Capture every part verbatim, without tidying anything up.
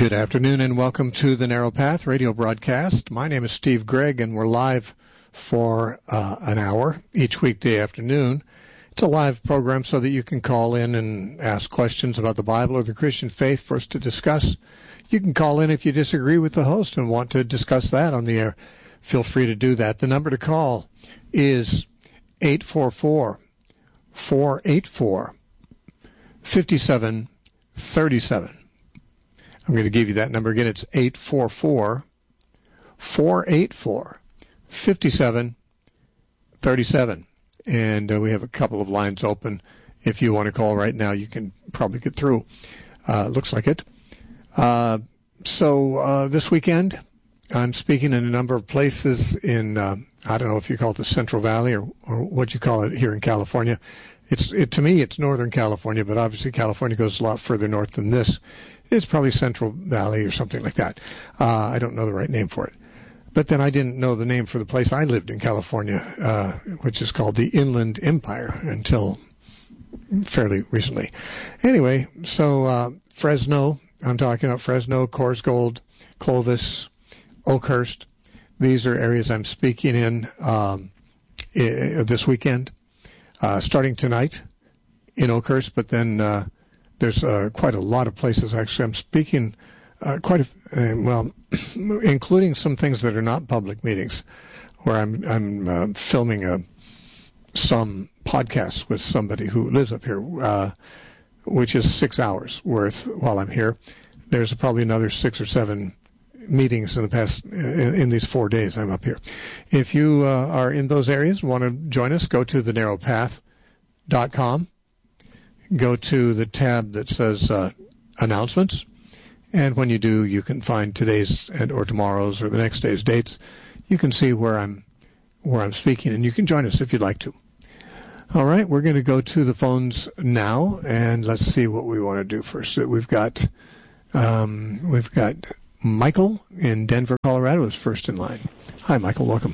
Good afternoon and welcome to the Narrow Path radio broadcast. My name is Steve Gregg and we're live for uh, an hour each weekday afternoon. It's a live program so that you can call in and ask questions about the Bible or the Christian faith for us to discuss. You can call in if you disagree with the host and want to discuss that on the air. Feel free to do that. The number to call is eight four four, four eight four, five seven three seven. I'm going to give you that number again. It's eight four four, four eight four, five seven three seven. And uh, we have a couple of lines open. If you want to call right now, you can probably get through. Uh, looks like it. Uh, so uh, this weekend, I'm speaking in a number of places in, uh, I don't know if you call it the Central Valley or, or what you call it here in California. It's it, to me, it's Northern California, but obviously California goes a lot further north than this. It's probably Central Valley or something like that. Uh, I don't know the right name for it. But then I didn't know the name for the place I lived in California, uh, which is called the Inland Empire until fairly recently. Anyway, so uh, Fresno, I'm talking about Fresno, Coors Gold, Clovis, Oakhurst. These are areas I'm speaking in um, I- this weekend, uh, starting tonight in Oakhurst, but then uh, there's uh, quite a lot of places. Actually, I'm speaking uh, quite a uh, well, including some things that are not public meetings, where I'm I'm uh, filming a some podcasts with somebody who lives up here, uh, which is six hours worth while I'm here. There's probably another six or seven meetings in the past in, in these four days I'm up here. If you uh, are in those areas, want to join us, go to the narrow path dot com. Go to the tab that says uh, announcements, and when you do, you can find today's and or tomorrow's or the next day's dates. You can see where I'm where I'm speaking, and you can join us if you'd like to. All right, we're going to go to the phones now, and let's see what we want to do first. We've got um, we've got Michael in Denver, Colorado, is first in line. Hi, Michael. Welcome.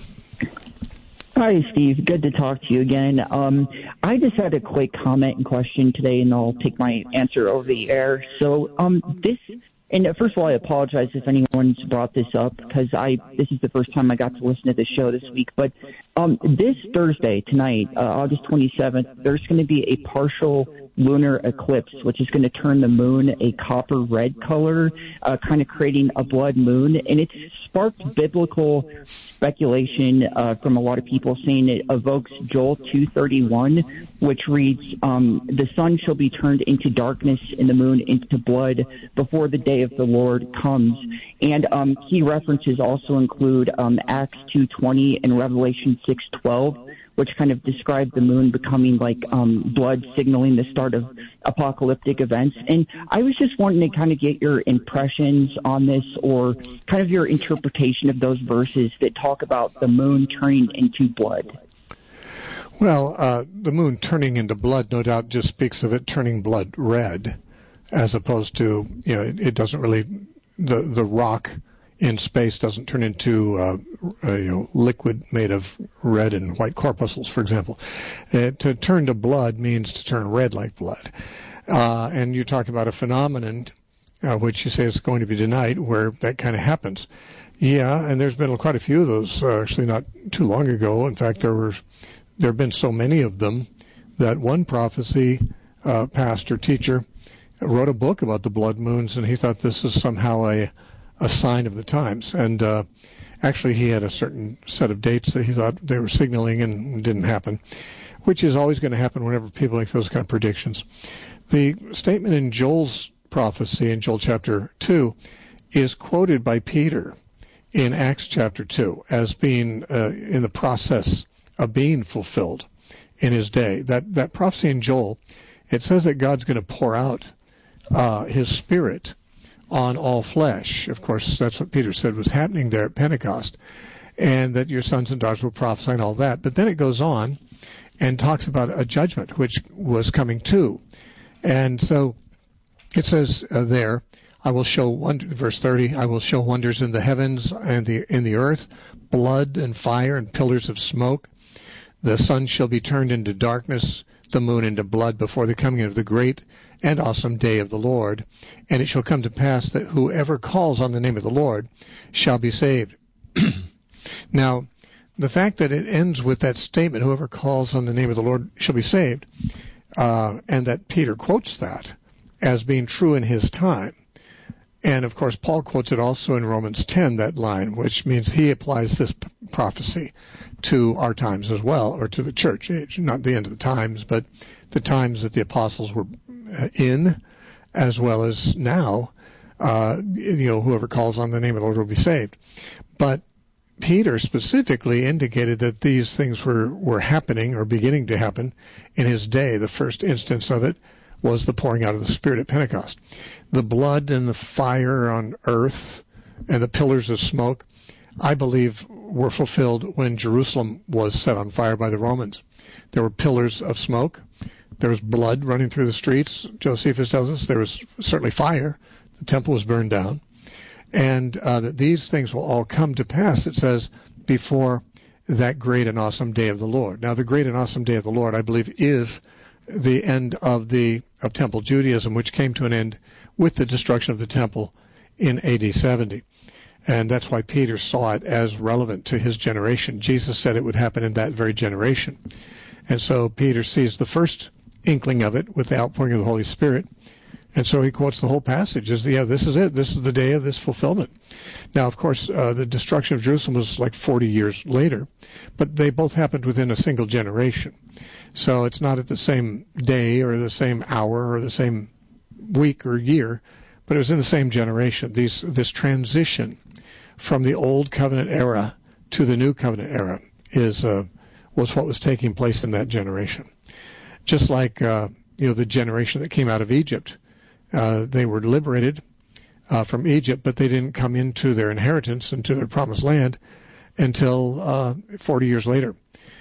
Hi, Steve. Good to talk to you again. Um, I just had a quick comment and question today, and I'll take my answer over the air. So, um, this, and first of all, I apologize if anyone's brought this up, because I this is the first time I got to listen to the show this week. But um, this Thursday, tonight, uh, August twenty-seventh, there's going to be a partial lunar eclipse, which is going to turn the moon a copper red color, uh, kind of creating a blood moon. And it's sparked biblical speculation uh, from a lot of people, saying it evokes Joel two thirty-one, which reads, um, the sun shall be turned into darkness and the moon into blood before the day of the Lord comes. And um, key references also include um, Acts two twenty and Revelation six twelve, which kind of describe the moon becoming like um, blood, signaling the start of apocalyptic events. And I was just wanting to kind of get your impressions on this, or kind of your interpretation of those verses that talk about the moon turning into blood. Well, uh, the moon turning into blood, no doubt, just speaks of it turning blood red, as opposed to, you know, it, it doesn't really, the the rock in space doesn't turn into uh, uh, you know, liquid made of red and white corpuscles, for example. Uh, to turn to blood means to turn red like blood. Uh, and you're talking about a phenomenon, uh, which you say is going to be tonight, where that kind of happens. Yeah, and there's been quite a few of those, uh, actually not too long ago. In fact, there were there have been so many of them that one prophecy uh, pastor, teacher, wrote a book about the blood moons, and he thought this is somehow a a sign of the times. And uh, actually he had a certain set of dates that he thought they were signaling, and it didn't happen, which is always going to happen whenever people make those kind of predictions. The statement in Joel's prophecy in Joel chapter two is quoted by Peter in Acts chapter two as being uh, in the process of being fulfilled in his day. That, that prophecy in Joel, it says that God's going to pour out uh, his Spirit on all flesh. Of course, that's what Peter said was happening there at Pentecost, and that your sons and daughters will prophesy and all that. But then it goes on and talks about a judgment which was coming too. And so it says uh, there, I will show, wonder, verse thirty, I will show wonders in the heavens and the in the earth, blood and fire and pillars of smoke. The sun shall be turned into darkness, the moon into blood, before the coming of the great and awesome day of the Lord. And it shall come to pass that whoever calls on the name of the Lord shall be saved. Now, the fact that it ends with that statement, whoever calls on the name of the Lord shall be saved, uh, and that Peter quotes that as being true in his time. And, of course, Paul quotes it also in Romans ten, that line, which means he applies this p- prophecy to our times as well, or to the church age, not the end of the times, but the times that the apostles were in, as well as now. Uh, you know, whoever calls on the name of the Lord will be saved. But Peter specifically indicated that these things were, were happening or beginning to happen in his day. The first instance of it was the pouring out of the Spirit at Pentecost. The blood and the fire on earth and the pillars of smoke, I believe, were fulfilled when Jerusalem was set on fire by the Romans. There were pillars of smoke. There was blood running through the streets. Josephus tells us there was certainly fire. The temple was burned down. And uh, that these things will all come to pass, it says, before that great and awesome day of the Lord. Now, the great and awesome day of the Lord, I believe, is the end of the of Temple Judaism, which came to an end with the destruction of the temple in A D seventy. And that's why Peter saw it as relevant to his generation. Jesus said it would happen in that very generation. And so Peter sees the first inkling of it with the outpouring of the Holy Spirit. And so he quotes the whole passage as, yeah, this is it. This is the day of this fulfillment. Now, of course, uh, the destruction of Jerusalem was like forty years later, but they both happened within a single generation. So it's not at the same day or the same hour or the same week or year, but it was in the same generation. These, this transition from the old covenant era to the new covenant era is uh, was what was taking place in that generation. Just like uh, you know the generation that came out of Egypt. Uh, they were liberated uh, from Egypt, but they didn't come into their inheritance, into their promised land, until uh, forty years later.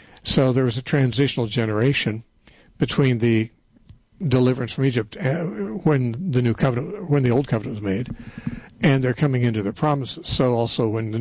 So there was a transitional generation between the deliverance from Egypt uh, when the new covenant, when the old covenant was made, and they're coming into their promises. So also when the